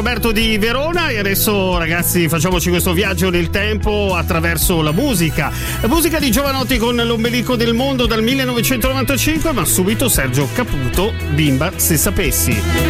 Roberto di Verona e adesso ragazzi facciamoci questo viaggio nel tempo attraverso la musica di Jovanotti con L'ombelico del mondo dal 1995, ma subito Sergio Caputo, Bimba se sapessi.